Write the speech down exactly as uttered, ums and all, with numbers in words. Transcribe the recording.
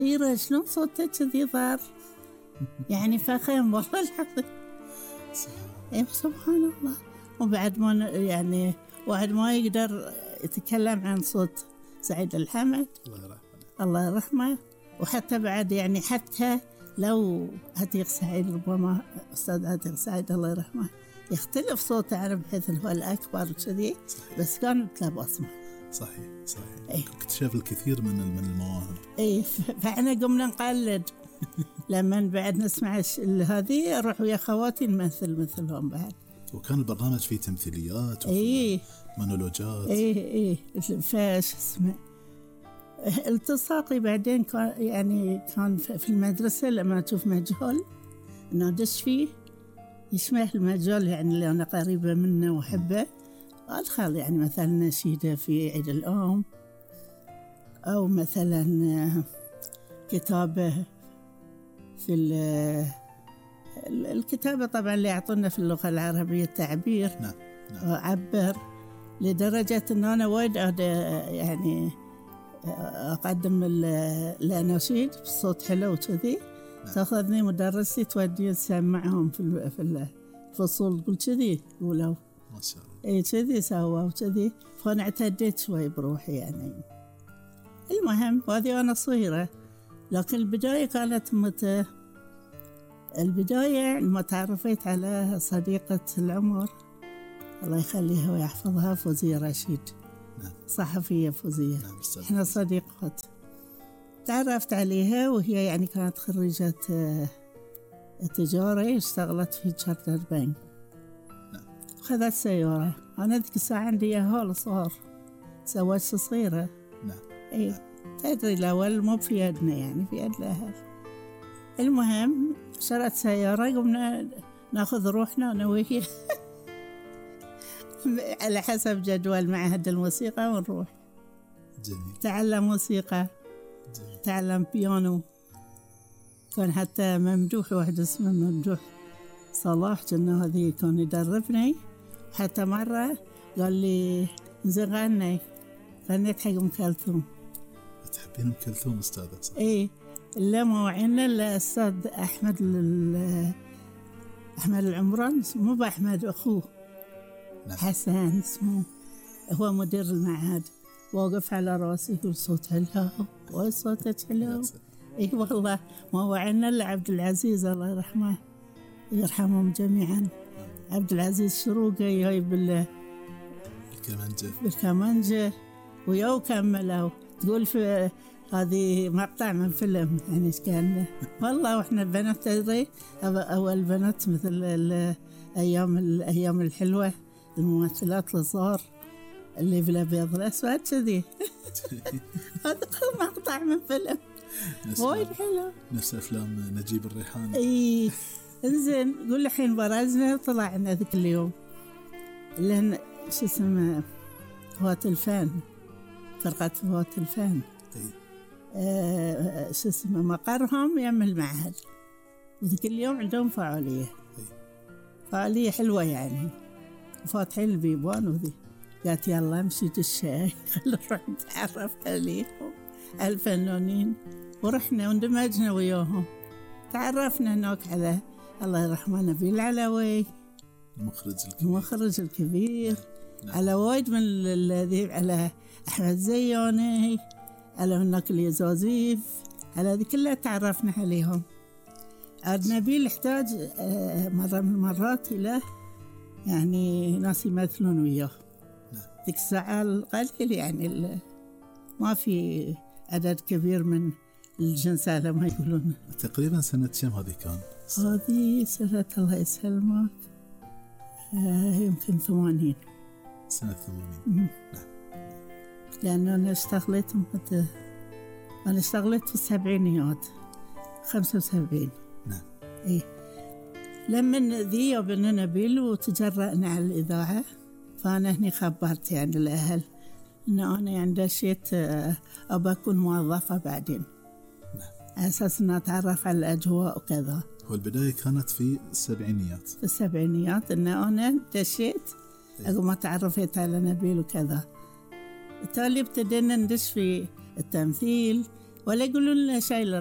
إيه شلون صوتك كذي ضار يعني فخم والله العظيم. إيه سبحان الله. وبعد ما يعني واحد ما يقدر يتكلم عن صوت سعيد الحمد الله يرحمه الله يرحمه. وحتى بعد يعني حتى لو عتيق سعيد ربما أستاذ عتيق سعيد الله يرحمه يختلف صوته عنه بحيث إنه هو الأكبر كذي بس كانت له بصمة. صحيح صحيح. أيه. اكتشاف الكثير من من المواهب. إيه فإحنا قمنا نقلد لما بعد نسمع هذه أروح ويا خواتي نمثل مثلهم بعد. وكان البرنامج فيه تمثيليات إيه مونولوجات. إيه إيه فاش اسمه التصاقي بعدين كان يعني كان في المدرسة لما تشوف مجهول إنه دش فيه يشمه المجال يعني اللي أنا قريبة منه وحبه أدخل يعني مثلا نشيدة في عيد الأم أو مثلا كتابة في الكتابة طبعا اللي يعطونا في اللغة العربية التعبير. نعم نعم. أعبر لدرجة أن أنا وايد يعني أقدم الأناشيد بصوت حلو وكذي. نعم. تأخذني مدرستي تودي تسمعهم في في الفصول تقول كذي قولوا ما شاء الله. إيه كذي سوا وكذي فأنا اعتديت شوي بروحي يعني. المهم وهذه وأنا صغيرة لكن البداية كانت متى البداية لما تعرفت على صديقة العمر الله يخليها ويحفظها فوزية رشيد. نعم. صحفية فوزية. نعم. إحنا صديقات. تعرفت عليها وهي يعني كانت خريجة التجارة اشتغلت في تشارتر بنك. نعم. خذت سيارة أنا ذيك الساعة عندي هول صغار سوت صغيرة. نعم. إيه تدري الأول مو في يدنا يعني في يد الأهل. المهم شرت سيارة قمنا ناخذ روحنا أنا وهي على حسب جدول معهد الموسيقى ونروح. جميل. تعلم موسيقى. جميل. تعلم بيانو. كان حتى ممدوح واحد اسمه ممدوح صلاح كنا هذه كان يدربني. حتى مرة قال لي زين غني غنيت حق أم كلثوم. تحبين أم كلثوم أستاذة صح؟ إيه لا موعنا الأستاذ أحمد أحمد العمران مو بأحمد أخوه. نعم. حسن اسمه هو مدير المعهد واقف على راسي يقول صوت حلو وصوتك حلو. اي والله ما وعنا الا عبد العزيز الله يرحمه يرحمهم جميعا. عبد العزيز شروقي جايب بال بالكمانجة بالكمانجة وياو كملوا. تقول في هذه مقطع من فيلم يعني ايش كان والله. واحنا بنات تدري اول بنات مثل الايام الايام الحلوه الممثلات الصغار اللي بالابيض والاسود كذي. هذا مقطع من فيلم وايد حلو نفس افلام نجيب الريحاني. اي انزين قول الحين برزنا طلعنا ذيك اليوم لان شو اسمه هوات الفن فرقه هوات الفن. آه شو اسمه مقرهم يم المعهد وذيك اليوم عندهم فعاليه. فعاليه حلوه يعني فاتحين البيبان وذي قالت يلا امشي دشاي خلنا نروح نتعرف عليهم الفنانين. ورحنا واندمجنا وياهم. تعرفنا هناك على الله يرحمه نبيل العلوي المخرج الكبير المخرج الكبير. نعم. على وايد من الذي على أحمد زياني على هناك اليزازيف على ذي كلها تعرفنا عليهم. عاد نبيل احتاج مرة من المرات إلى يعني ناس يمثلون وياه. نعم. ذيك الساعة القليل يعني ما في عدد كبير من الجنس على ما يقولون. تقريبا سنة كم هذه كان؟ هذه سنة الله يسلمك آه يمكن ثمانين. سنة ثمانين. نعم. لأنه أنا اشتغلت مت... أنا اشتغلت في السبعينيات خمسة وسبعين. نعم. إيه لما ذي وبن نبيل وتجرأنا على الإذاعة فأنا هني خبرت يعني الأهل إن أنا يعني دشيت أبى أكون موظفة بعدين. نعم. أساس إن أتعرف على الأجواء وكذا. هو البداية كانت في السبعينيات. في السبعينيات إن أنا دشيت أقوم ما تعرفت على نبيل وكذا. بالتالي ابتدينا ندش في التمثيل ولا يقولون لنا شايلة